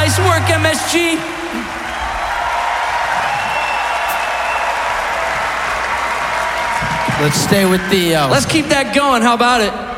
Nice work, MSG. Let's stay with Theo. Let's keep that going. How about it?